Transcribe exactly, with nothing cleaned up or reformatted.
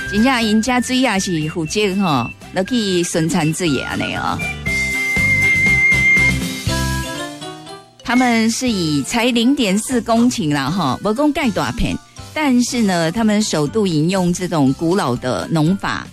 真正因家水也是负责吼，落去生产水的安尼哦。他们是以才零点四公顷啦哈，不讲盖大片，但是呢，他们首度引用这种古老的农法，